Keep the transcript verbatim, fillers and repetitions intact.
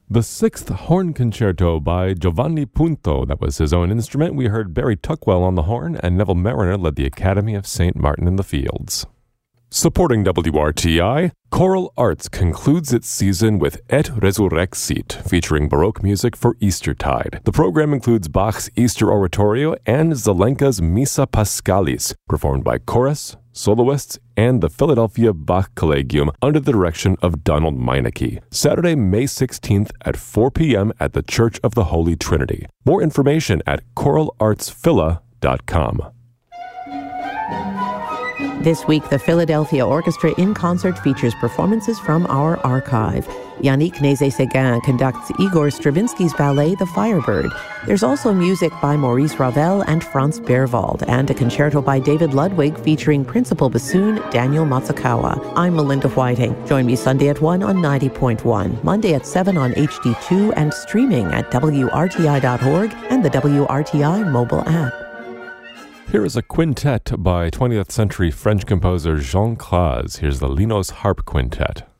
The Sixth Horn Concerto by Giovanni Punto, that was his own instrument. We heard Barry Tuckwell on the horn, and Neville Mariner led the Academy of Saint Martin in the Fields. Supporting W R T I, Choral Arts concludes its season with Et Resurrexit, featuring Baroque music for Eastertide. The program includes Bach's Easter Oratorio and Zelenka's Missa Paschalis, performed by chorus, soloists, and the Philadelphia Bach Collegium under the direction of Donald Meineke. Saturday, May sixteenth at four p.m. at the Church of the Holy Trinity. More information at choral arts phila dot com. This week, the Philadelphia Orchestra in Concert features performances from our archive. Yannick Nézet-Séguin conducts Igor Stravinsky's ballet, The Firebird. There's also music by Maurice Ravel and Franz Berwald, and a concerto by David Ludwig featuring principal bassoon Daniel Matsukawa. I'm Melinda Whiting. Join me Sunday at one on ninety point one, Monday at seven on H D two, and streaming at W R T I dot org and the W R T I mobile app. Here is a quintet by twentieth century French composer Jean Claude. Here's the Linos Harp Quintet.